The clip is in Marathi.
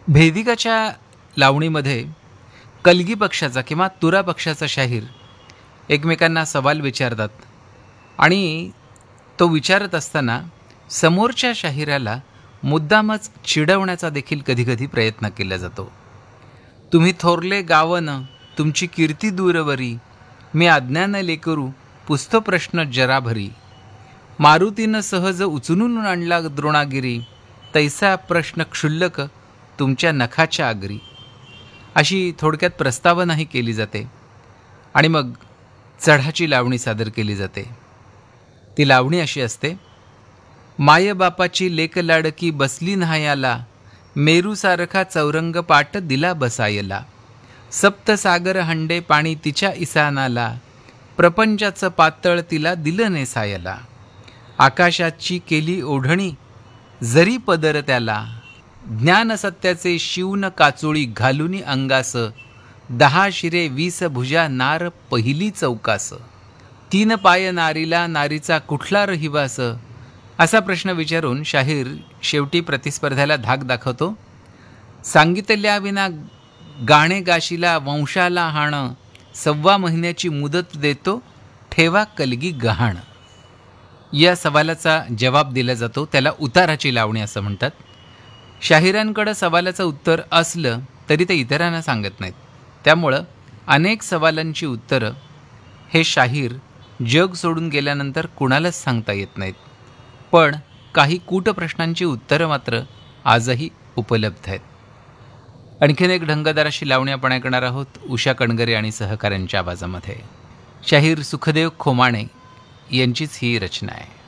भेदिकाच्या लावणीमध्ये कलगी पक्षाचा किंवा तुरा पक्षाचा शाहीर एकमेकांना सवाल विचारतात आणि तो विचारत असताना समोरच्या शाहिराला मुद्दामच चिडवण्याचा देखील कधीकधी प्रयत्न केला जातो. तुम्ही थोरले गावन तुमची कीर्ती दूरवरी, मी अज्ञान लेकरू पुसतो प्रश्न जरा भरी, मारुतीनं सहज उचलून आणला द्रोणागिरी, तैसा प्रश्न क्षुल्लक तुमच्या नखाच्या आगरी. अशी थोडक्यात प्रस्तावनाही केली जाते आणि मग चढाची लावणी सादर केली जाते. ती लावणी अशी असते: मायबापाची लेक लाडकी बसली न्हायाला, मेरूसारखा चौरंग पाट दिला बसायला, सप्तसागर हंडे पाणी तिच्या इसानाला, प्रपंचाचं पातळ तिला दिलं नेसायला, आकाशाची केली ओढणी जरी पदर त्याला, ज्ञानसत्याचे शिवून काचोळी घालूनी अंगास, 10 शिरे 20 भुजा नार पहिली चौकास, 3 पाय नारीला नारीचा कुठला रहिवास. असा प्रश्न विचारून शाहीर शेवटी प्रतिस्पर्ध्याला धाक दाखवतो. सांगितल्याविना गाणे गाशीला वंशाला हाण, 1.25 महिन्याची मुदत देतो ठेवा कलगी गहाण. या सवालाचा जवाब दिला जातो. त्याला उताराची लावणी असं म्हणतात. शाहिरांकडं सवालाचं उत्तर असलं तरी ते इतरांना सांगत नाहीत. त्यामुळं अनेक सवालांची उत्तरं हे शाहीर जग सोडून गेल्यानंतर कुणालाच सांगता येत नाहीत. पण काही कूटप्रश्नांची उत्तरं मात्र आजही उपलब्ध आहेत. आणखीन एक ढंगदार अशी लावणी आपण ऐकणार आहोत उषा कणगरे आणि सहकाऱ्यांच्या आवाजामध्ये. शाहीर सुखदेव खोमाणे यांचीच ही रचना आहे.